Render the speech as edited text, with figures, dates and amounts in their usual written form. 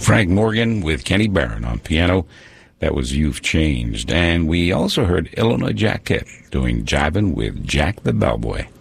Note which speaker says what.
Speaker 1: Frank Morgan with Kenny Barron on piano. That was You've Changed. And we also heard Illinois Jack Kett doing Jivin' with Jack the Bellboy.